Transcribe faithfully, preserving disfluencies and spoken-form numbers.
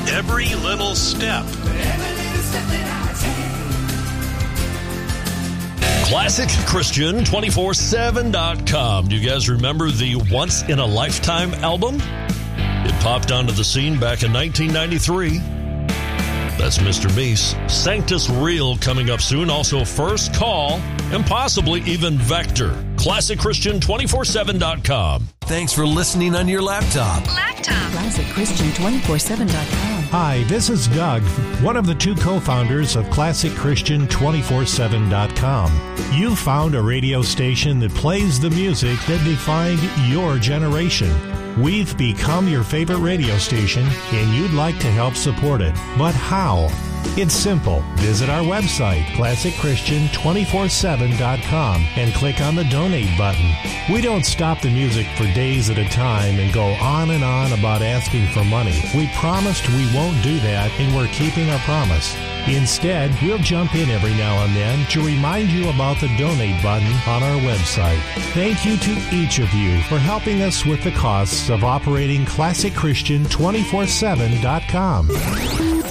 Every little step. Classic Christian two four seven dot com. Do you guys remember the Once in a Lifetime album? It popped onto the scene back in nineteen ninety-three. That's Mister Meese. Sanctus Real coming up soon. Also First Call and possibly even Vector. Classic Christian two four seven dot com. Thanks for listening on your laptop. Laptop. Classic Christian two four seven dot com. Hi, this is Doug, one of the two co-founders of Classic Christian two four seven dot com. You found a radio station that plays the music that defined your generation. We've become your favorite radio station, and you'd like to help support it. But how? It's simple. Visit our website, classic christian two four seven dot com, and click on the donate button. We don't stop the music for days at a time and go on and on about asking for money. We promised we won't do that, and we're keeping our promise. Instead, we'll jump in every now and then to remind you about the donate button on our website. Thank you to each of you for helping us with the costs of operating Classic Christian two four seven dot com.